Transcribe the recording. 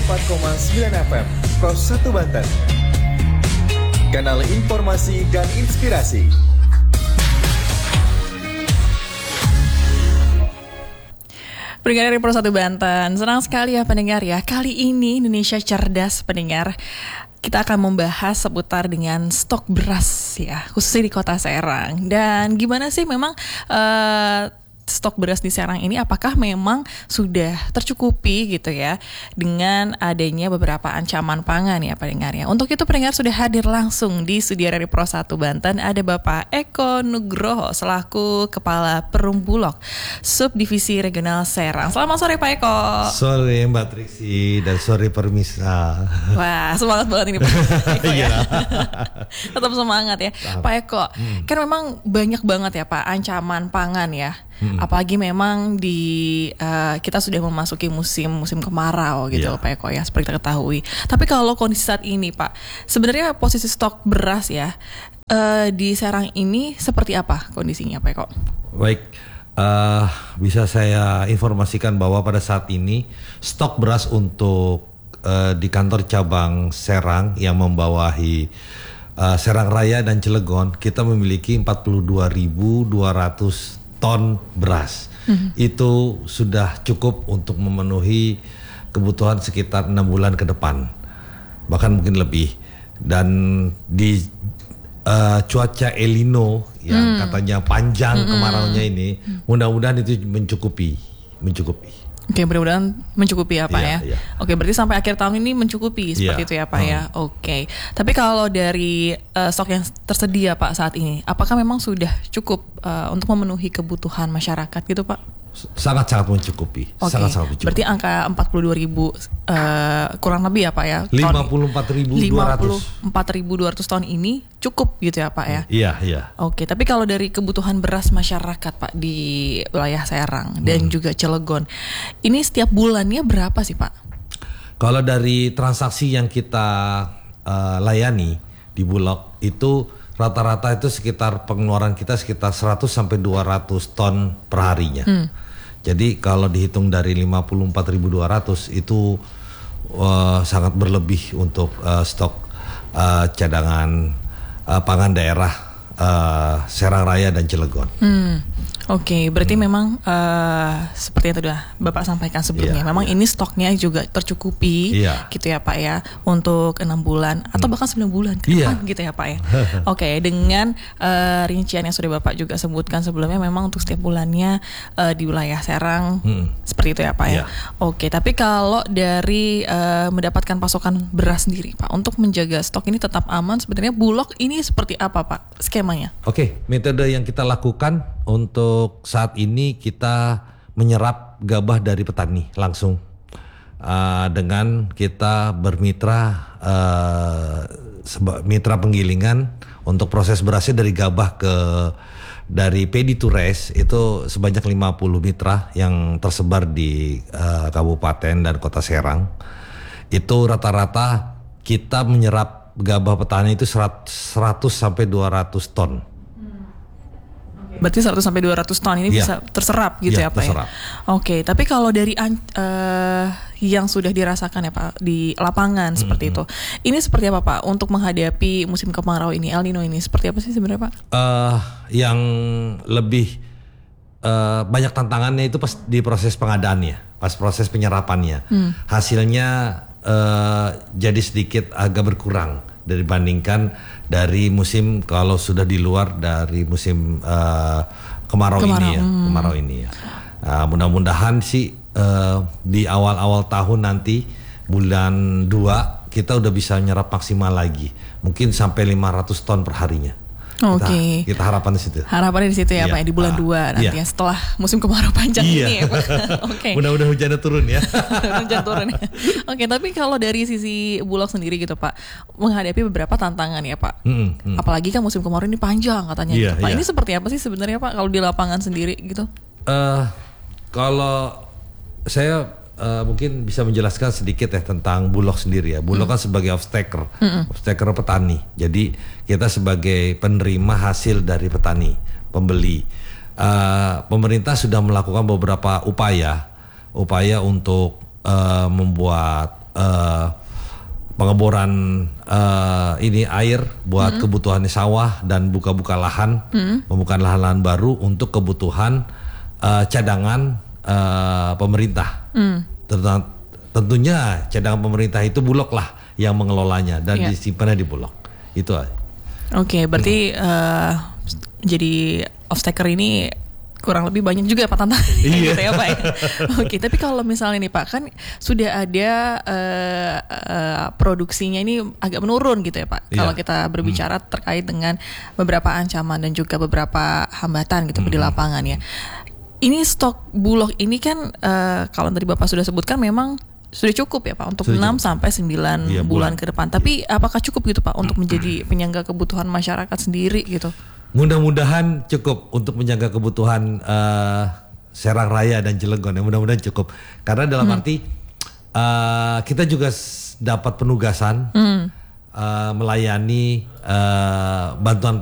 94,9 FM, Kos 1 Banten. Kanal informasi dan inspirasi. Pendengar dari Pro 1 Banten, senang sekali ya pendengar ya. Kali ini Indonesia Cerdas pendengar, kita akan membahas seputar dengan stok beras ya, khususnya di Kota Serang. Dan gimana sih memang stok beras di Serang ini, apakah memang sudah tercukupi gitu ya dengan adanya beberapa ancaman pangan ya pendengar ya. Untuk itu pendengar sudah hadir langsung di studio dari Pro 1 Banten ada Bapak Eko Nugroho selaku Kepala Perum Bulog Subdivisi Regional Serang. Selamat sore Pak Eko. Sore Mbak Triksi dan sore Permisa. Wah semangat banget ini Pak Eko ya. Tetap semangat ya Pak Eko. Kan memang banyak banget ya Pak ancaman pangan ya. Apalagi memang di kita sudah memasuki musim kemarau gitu Pak Eko ya, seperti kita ketahui. Tapi kalau kondisi saat ini Pak, sebenarnya posisi stok beras ya di Serang ini seperti apa kondisinya Pak Eko? Baik, bisa saya informasikan bahwa pada saat ini stok beras untuk di kantor cabang Serang yang membawahi Serang Raya dan Cilegon, kita memiliki 42.200 ton beras. Itu sudah cukup untuk memenuhi kebutuhan sekitar 6 bulan ke depan, bahkan mungkin lebih. Dan di cuaca El Nino yang katanya panjang kemaraunya ini, mudah-mudahan itu mencukupi. Oke, mudah-mudahan mencukupi ya Pak ya. Oke, berarti sampai akhir tahun ini mencukupi seperti itu ya Pak ya. Oke. Tapi kalau dari stok yang tersedia Pak saat ini, apakah memang sudah cukup untuk memenuhi kebutuhan masyarakat gitu Pak? Sangat-sangat mencukupi. Sangat-sangat mencukupi. Berarti angka 42.000 kurang lebih ya Pak ya. 54.200 ton ini cukup gitu ya Pak ya. Iya. Oke, tapi kalau dari kebutuhan beras masyarakat Pak di wilayah Serang dan juga Cilegon, ini setiap bulannya berapa sih Pak? Kalau dari transaksi yang kita layani di Bulog itu rata-rata itu sekitar pengeluaran kita sekitar 100 sampai 200 ton per harinya. Jadi kalau dihitung dari 54.200 itu sangat berlebih untuk stok cadangan pangan daerah Serang Raya dan Cilegon. Oke, berarti memang seperti yang sudah Bapak sampaikan sebelumnya, memang ini stoknya juga tercukupi gitu ya Pak ya untuk 6 bulan atau bahkan 9 bulan ke depan gitu ya Pak ya. Oke, dengan rincian yang sudah Bapak juga sebutkan sebelumnya, memang untuk setiap bulannya di wilayah Serang seperti itu ya Pak ya. Oke, tapi kalau dari mendapatkan pasokan beras sendiri Pak, untuk menjaga stok ini tetap aman, sebenarnya Bulog ini seperti apa Pak skemanya? Oke, metode yang kita lakukan untuk saat ini kita menyerap gabah dari petani langsung dengan kita bermitra mitra penggilingan untuk proses berasnya dari gabah dari Padi to Rice itu sebanyak 50 mitra yang tersebar di kabupaten dan kota Serang. Itu rata-rata kita menyerap gabah petani itu 100 sampai 200 ton. Berarti 100 sampai 200 ton ini bisa terserap gitu ya Pak terserap. ya. Oke, tapi kalau dari yang sudah dirasakan ya Pak di lapangan seperti itu, ini seperti apa Pak untuk menghadapi musim kemarau ini, El Nino ini, seperti apa sih sebenarnya Pak? Yang lebih banyak tantangannya itu pas di proses pengadaannya, pas proses penyerapannya. Hasilnya jadi sedikit agak berkurang dibandingkan dari musim kalau sudah di luar dari musim kemarau ini ya. Mudah-mudahan sih di awal-awal tahun nanti bulan 2 kita udah bisa nyerap maksimal lagi, mungkin sampai 500 ton per harinya. Kita harapan di situ. Harapannya di situ ya Pak, di bulan 2 nantinya setelah musim kemarau panjang ini ya Pak. Mudah-mudahan hujannya turun ya. Hujan turun ya. Tapi kalau dari sisi Bulog sendiri gitu Pak, menghadapi beberapa tantangan ya Pak. Apalagi kan musim kemarau ini panjang katanya gitu, Pak. Ini seperti apa sih sebenarnya Pak kalau di lapangan sendiri gitu? Kalau saya mungkin bisa menjelaskan sedikit ya tentang Bulog sendiri ya. Bulog kan sebagai off-taker petani. Jadi kita sebagai penerima hasil dari petani, pembeli. Pemerintah sudah melakukan beberapa upaya untuk membuat pengeboran ini air buat kebutuhan sawah dan buka-buka lahan, membuka lahan-lahan baru untuk kebutuhan cadangan pemerintah. Tentunya cadangan pemerintah itu Bulog lah yang mengelolanya dan disimpannya di Bulog. Itu aja. Oke, berarti jadi off-taker ini kurang lebih banyak juga Pak tantangan gitu ya Pak ya. Oke, tapi kalau misalnya nih Pak, kan sudah ada produksinya ini agak menurun gitu ya Pak. Kalau kita berbicara terkait dengan beberapa ancaman dan juga beberapa hambatan gitu di lapangan ya. Ini stok Bulog ini kan kalau tadi Bapak sudah sebutkan memang sudah cukup ya Pak untuk 6 sampai 9 bulan ke depan. Tapi apakah cukup gitu Pak untuk menjadi penyangga kebutuhan masyarakat sendiri gitu? Mudah-mudahan cukup untuk menjaga kebutuhan Serang Raya dan Cilegon ya, mudah-mudahan cukup. Karena dalam arti kita juga dapat penugasan melayani bantuan